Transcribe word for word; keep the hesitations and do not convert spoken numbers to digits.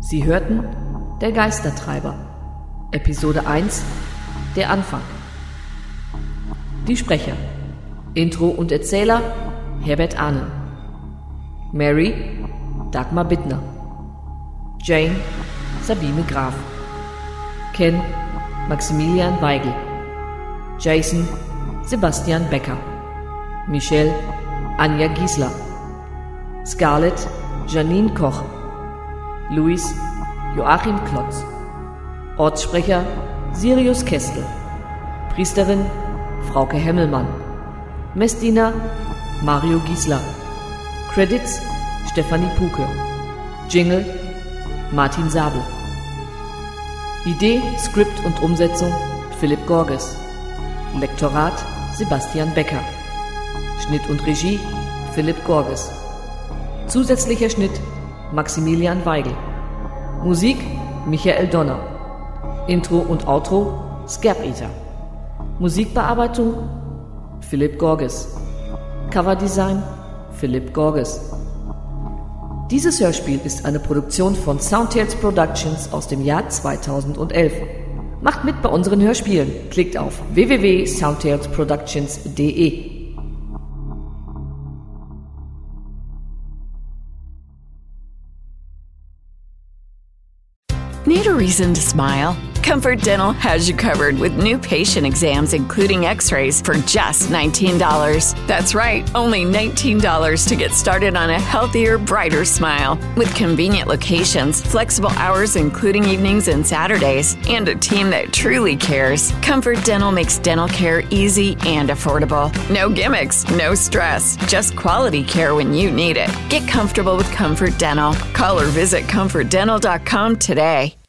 Sie hörten Der Geistertreiber, Episode eins, der Anfang. Die Sprecher: Intro und Erzähler Herbert Ahnen, Mary Dagmar Bittner, Jane Sabine Graf, Ken Maximilian Weigel, Jason Sebastian Becker, Michelle Anja Giesler, Scarlett Janine Koch, Luis Joachim Klotz, Ortssprecher Sirius Kestel, Priesterin Frauke Hemmelmann, Messdiener Mario Giesler, Credits Stefanie Puke, Jingle Martin Sabel. Idee, Skript und Umsetzung Philipp Gorges, Lektorat Sebastian Becker, Schnitt und Regie Philipp Gorges, zusätzlicher Schnitt Maximilian Weigel, Musik Michael Donner, Intro und Outro Scap Eater, Musikbearbeitung Philipp Gorges, Coverdesign Philipp Gorges. Dieses Hörspiel ist eine Produktion von Soundtales Productions aus dem Jahr zweitausendelf. Macht mit bei unseren Hörspielen. Klickt auf w w w punkt soundtales productions punkt d e. Need a reason to smile? Comfort Dental has you covered with new patient exams, including x-rays, for just nineteen dollars. That's right, only nineteen dollars to get started on a healthier, brighter smile. With convenient locations, flexible hours including evenings and Saturdays, and a team that truly cares, Comfort Dental makes dental care easy and affordable. No gimmicks, no stress, just quality care when you need it. Get comfortable with Comfort Dental. Call or visit comfort dental dot com today.